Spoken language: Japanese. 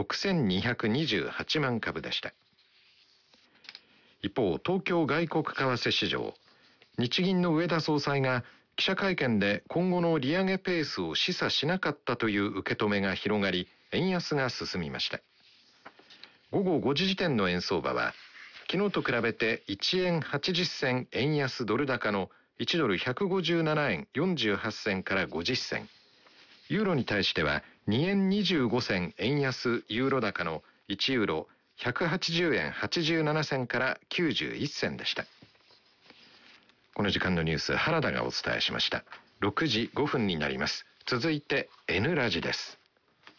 6228万株でした。一方、東京外国為替市場、日銀の植田総裁が記者会見で今後の利上げペースを示唆しなかったという受け止めが広がり、円安が進みました。午後5時時点の円相場は昨日と比べて1円80銭円安ドル高の1ドル157円48銭から50銭、ユーロに対しては2円25銭円安ユーロ高の1ユーロ180円87銭から91銭でした。この時間のニュース、原田がお伝えしました。6時5分になります。続いて N ラジです。